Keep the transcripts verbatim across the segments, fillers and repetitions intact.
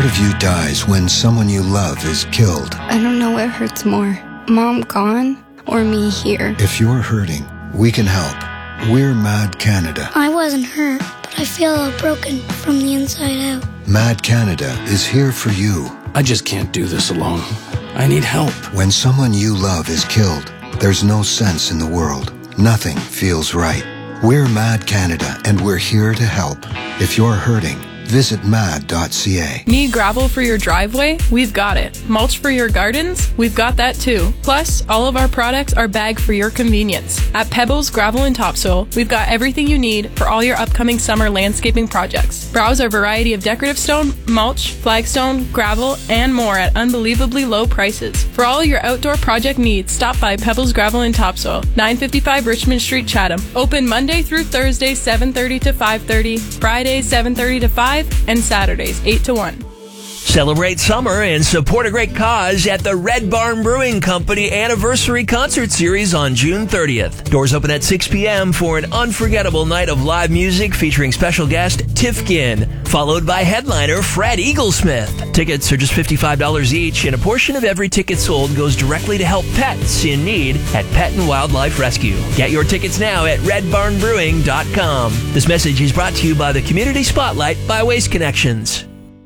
of you dies when someone you love is killed. I don't know what hurts more, Mom gone or me here. If you're hurting, we can help. We're Mad Canada. I wasn't hurt, but I feel all broken from the inside out. Mad Canada is here for you. I just can't do this alone. I need help. When someone you love is killed, there's no sense in the world. Nothing feels right. We're Mad Canada, and we're here to help. If you're hurting, visit mad dot c a. Need gravel for your driveway? We've got it. Mulch for your gardens? We've got that too. Plus, all of our products are bagged for your convenience. At Pebbles Gravel and Topsoil, we've got everything you need for all your upcoming summer landscaping projects. Browse our variety of decorative stone, mulch, flagstone, gravel, and more at unbelievably low prices. For all your outdoor project needs, stop by Pebbles Gravel and Topsoil, nine fifty-five Richmond Street, Chatham. Open Monday through Thursday, seven thirty to five thirty, Friday, seven thirty to five, and Saturdays, eight to one. Celebrate summer and support a great cause at the Red Barn Brewing Company Anniversary Concert Series on June thirtieth. Doors open at six p.m. for an unforgettable night of live music featuring special guest Tifkin, followed by headliner Fred Eaglesmith. Tickets are just fifty-five dollars each, and a portion of every ticket sold goes directly to help pets in need at Pet and Wildlife Rescue. Get your tickets now at red barn brewing dot com. This message is brought to you by the Community Spotlight by Waste Connections.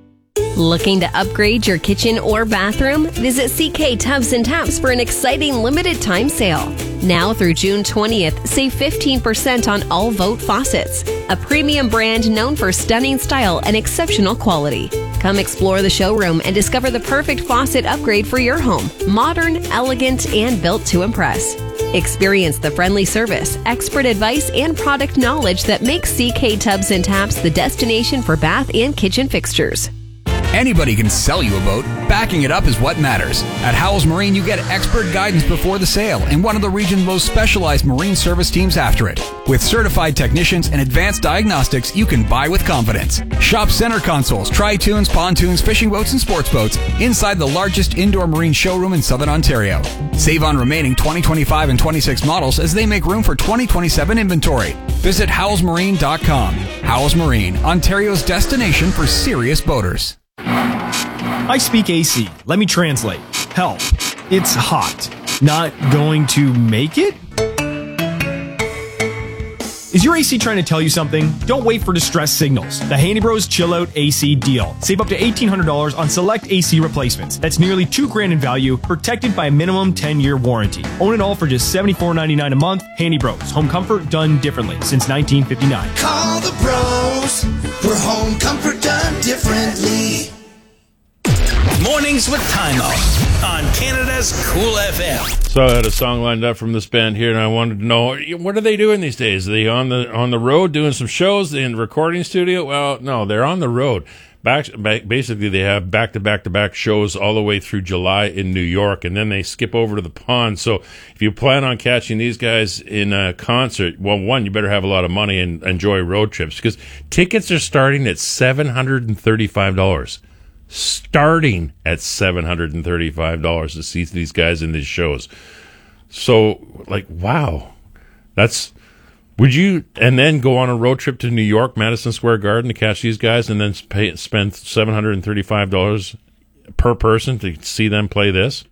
Looking to upgrade your kitchen or bathroom? Visit C K Tubs and Taps for an exciting limited time sale. Now through June twentieth, save fifteen percent on all Vote faucets, a premium brand known for stunning style and exceptional quality. Come explore the showroom and discover the perfect faucet upgrade for your home. Modern, elegant, and built to impress. Experience the friendly service, expert advice, and product knowledge that makes C K Tubs and Taps the destination for bath and kitchen fixtures. Anybody can sell you a boat. Backing it up is what matters. At Howells Marine, you get expert guidance before the sale and one of the region's most specialized marine service teams after it. With certified technicians and advanced diagnostics, you can buy with confidence. Shop center consoles, tri-tunes, pontoons, fishing boats, and sports boats inside the largest indoor marine showroom in Southern Ontario. Save on remaining twenty twenty-five and twenty-six models as they make room for twenty twenty-seven inventory. Visit howells marine dot com. Howells Marine, Ontario's destination for serious boaters. I speak A C. Let me translate. Help. It's hot. Not going to make it? Is your A C trying to tell you something? Don't wait for distress signals. The Handy Bros Chill Out A C deal. Save up to eighteen hundred dollars on select A C replacements. That's nearly two grand in value, protected by a minimum ten-year warranty. Own it all for just seventy-four ninety-nine a month. Handy Bros. Home comfort done differently since nineteen fifty-nine. Call the pros for home comfort done differently. Mornings with Time Out on Canada's Cool F M. So I had a song lined up from this band here, and I wanted to know, what are they doing these days? Are they on the on the road doing some shows in recording studio? Well, no, they're on the road. Back, back, basically, they have back-to-back-to-back shows all the way through July in New York, and then they skip over to the pond. So if you plan on catching these guys in a concert, well, one, you better have a lot of money and enjoy road trips, because tickets are starting at seven hundred thirty-five dollars. Starting at seven hundred thirty-five dollars to see these guys in these shows. So, like, wow. That's, would you, and then go on a road trip to New York, Madison Square Garden to catch these guys and then pay, spend seven hundred thirty-five dollars per person to see them play this?